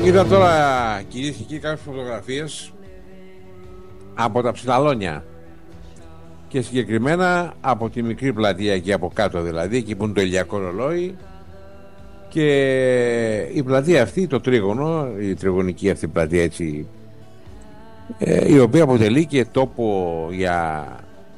Είδα τώρα, κυρίες και κύριοι, κάποιες φωτογραφίες από τα Ψηλαλόνια και συγκεκριμένα από τη μικρή πλατεία εκεί από κάτω, δηλαδή εκεί που είναι το ηλιακό ρολόι, και η πλατεία αυτή, το τρίγωνο, η τριγωνική αυτή πλατεία έτσι, η οποία αποτελεί και τόπο για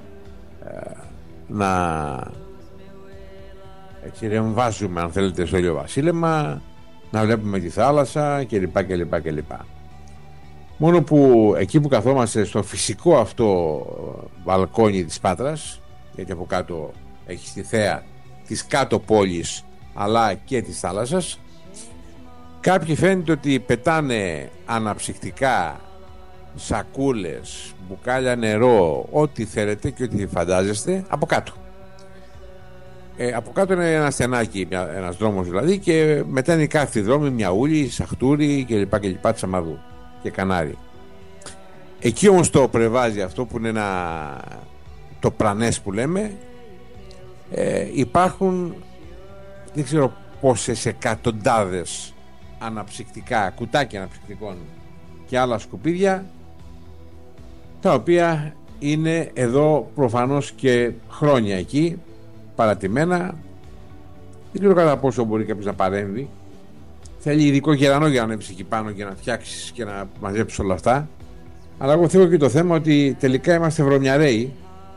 να έτσι ρεμβάζουμε, αν θέλετε, στο ηλιοβασίλεμα, να βλέπουμε τη θάλασσα κλπ. Μόνο που εκεί που καθόμαστε στο φυσικό αυτό μπαλκόνι της Πάτρας, γιατί από κάτω έχει τη θέα της κάτω πόλης αλλά και της θάλασσας, κάποιοι φαίνεται ότι πετάνε αναψυκτικά, σακούλες, μπουκάλια νερό, ό,τι θέλετε και ό,τι φαντάζεστε από κάτω. Από κάτω είναι ένα στενάκι, ένας δρόμος δηλαδή, και μετά είναι κάθε δρόμοι, Μιαούλη, Σαχτούρι κλπ. Τσαμαδού και Κανάρι. Εκεί όμως το πρεβάζει αυτό που είναι το πρανές που λέμε, υπάρχουν δεν ξέρω πόσες εκατοντάδες αναψυκτικά, κουτάκια αναψυκτικών και άλλα σκουπίδια, τα οποία είναι εδώ προφανώς και χρόνια εκεί παρατημένα. Δεν ξέρω κατά πόσο μπορεί κάποιος να παρέμβει. Θέλει ειδικό γερανό για να ανέβεις εκεί πάνω και να φτιάξεις και να μαζέψεις όλα αυτά. Αλλά εγώ θέλω και το θέμα ότι τελικά είμαστε βρωμιαρέοι,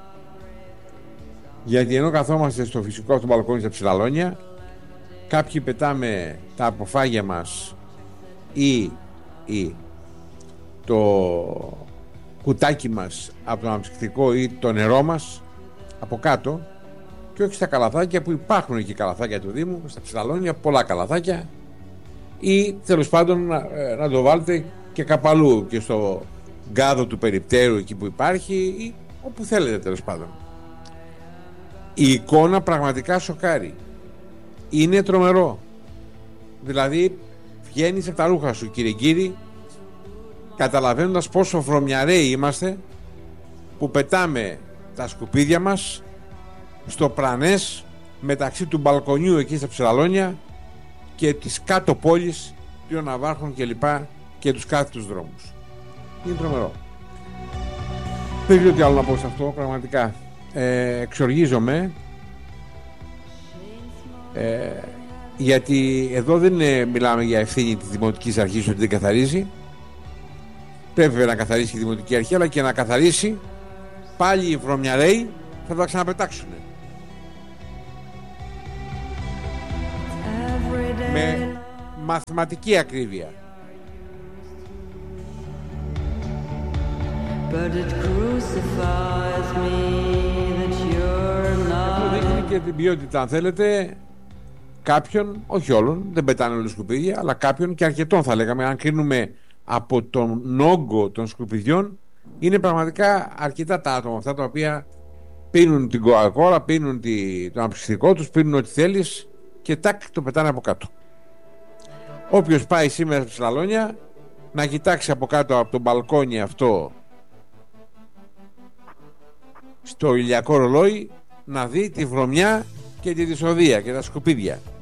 γιατί ενώ καθόμαστε στο φυσικό αυτό μπαλκόνι στα Ψηλαλόνια, κάποιοι πετάμε τα αποφάγια μας ή το κουτάκι μας από το αναψυκτικό ή το νερό μας από κάτω, και όχι στα καλαθάκια που υπάρχουν εκεί, καλαθάκια του Δήμου στα Ψηλαλόνια, πολλά καλαθάκια, ή τέλος πάντων να το βάλετε και καπαλού και στο γκάδο του περιπτέρου εκεί που υπάρχει, ή όπου θέλετε τέλος πάντων. Η εικόνα πραγματικά σοκάρει. Είναι τρομερό. Δηλαδή βγαίνεις από τα ρούχα σου, κύριε κύριοι, καταλαβαίνοντας πόσο βρωμιαρέοι είμαστε που πετάμε τα σκουπίδια μας στο πρανές μεταξύ του μπαλκονιού εκεί στα Ψηλαλόνια και της κάτω πόλης, του Ναυάρχων κλπ, και τους κάθετους δρόμους. Είναι τρομερό. Δεν ξέρω τι άλλο να πω σε αυτό, πραγματικά. Εξοργίζομαι, γιατί εδώ δεν μιλάμε για ευθύνη της Δημοτικής Αρχής ότι δεν καθαρίζει. Πρέπει να καθαρίσει η Δημοτική Αρχή, αλλά και να καθαρίσει πάλι οι βρωμιαρέοι θα τα ξαναπετάξουν με μαθηματική ακρίβεια. Αυτό δείχνει και την ποιότητα, αν θέλετε, κάποιον, όχι όλων, δεν πετάνε όλους σκουπίδια, αλλά κάποιον και αρκετών θα λέγαμε, αν κρίνουμε από τον όγκο των σκουπιδιών. Είναι πραγματικά αρκετά τα άτομα αυτά τα οποία πίνουν την κοκακόλα, πίνουν το αναψυκτικό τους, πίνουν ό,τι θέλεις και τάκ το πετάνε από κάτω. Όποιος πάει σήμερα στα Ψηλαλόνια να κοιτάξει από κάτω από τον μπαλκόνι αυτό στο ηλιακό ρολόι, να δει τη βρωμιά και τη δυσοδεία και τα σκουπίδια.